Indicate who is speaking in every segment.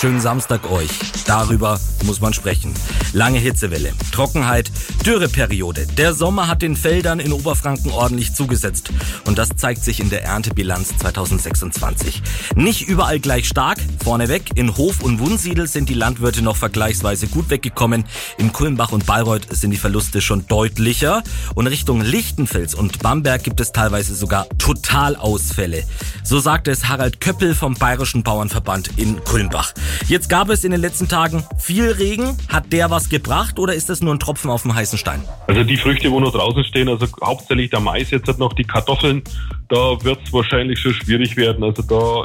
Speaker 1: Schönen Samstag euch. Darüber muss man sprechen. Lange Hitzewelle, Trockenheit, Dürreperiode. Der Sommer hat den Feldern in Oberfranken ordentlich zugesetzt. Und das zeigt sich in der Erntebilanz 2026. Nicht überall gleich stark. Vorneweg, in Hof und Wunsiedel sind die Landwirte noch vergleichsweise gut weggekommen. In Kulmbach und Bayreuth sind die Verluste schon deutlicher. Und Richtung Lichtenfels und Bamberg gibt es teilweise sogar Totalausfälle. So sagte es Harald Köppel vom Bayerischen Bauernverband in Kulmbach. Jetzt gab es in den letzten Tagen viel Regen. Hat der was gebracht oder ist das nur ein Tropfen auf dem heißen Stein?
Speaker 2: Also die Früchte, wo noch draußen stehen, also hauptsächlich der Mais, jetzt hat noch die Kartoffeln, da wird es wahrscheinlich schon schwierig werden. Also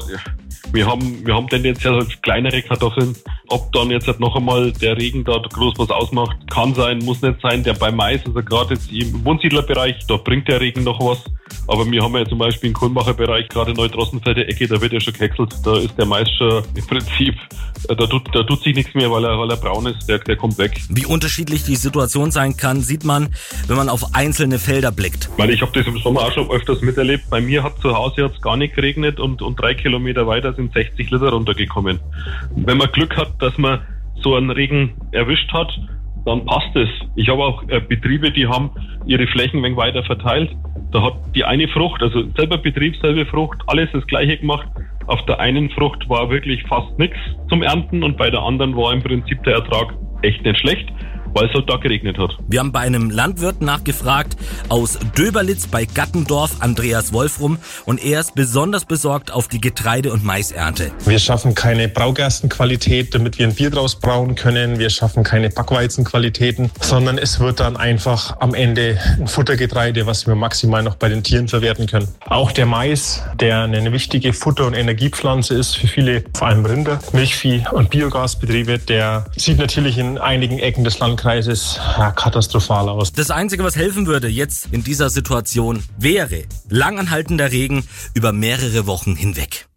Speaker 2: wir haben tendenziell kleinere Kartoffeln. Ob dann jetzt noch einmal der Regen da groß was ausmacht, kann sein, muss nicht sein. Der beim Mais, also gerade jetzt im Wohnsiedlerbereich, da bringt der Regen noch was. Aber wir haben ja zum Beispiel im Kulmbacher Bereich, gerade Neutrossenfelder Ecke, da wird ja schon gehäckselt. Da ist der Mais schon im Prinzip, da tut sich nichts mehr, weil er braun ist, der kommt weg.
Speaker 1: Wie unterschiedlich die Situation sein kann, sieht man, wenn man auf einzelne Felder blickt.
Speaker 2: Ich habe das im Sommer auch schon öfters miterlebt. Bei mir hat zu Hause jetzt gar nicht geregnet und 3 Kilometer weiter sind 60 Liter runtergekommen. Wenn man Glück hat, dass man so einen Regen erwischt hat, dann passt es. Ich habe auch Betriebe, die haben ihre Flächen ein wenig weiter verteilt. Da hat die eine Frucht, also selber Betrieb, selbe Frucht, alles das Gleiche gemacht. Auf der einen Frucht war wirklich fast nichts zum Ernten und bei der anderen war im Prinzip der Ertrag echt nicht schlecht, weil es halt da geregnet hat.
Speaker 1: Wir haben bei einem Landwirt nachgefragt aus Döberlitz bei Gattendorf, Andreas Wolfrum, und er ist besonders besorgt auf die Getreide- und Maisernte.
Speaker 3: Wir schaffen keine Braugerstenqualität, damit wir ein Bier draus brauen können. Wir schaffen keine Backweizenqualitäten, sondern es wird dann einfach am Ende ein Futtergetreide, was wir maximal noch bei den Tieren verwerten können. Auch der Mais, der eine wichtige Futter- und Energiepflanze ist für viele, vor allem Rinder, Milchvieh- und Biogasbetriebe, der sieht natürlich in einigen Ecken des Landkreises katastrophal aus.
Speaker 1: Das Einzige, was helfen würde jetzt in dieser Situation, wäre langanhaltender Regen über mehrere Wochen hinweg.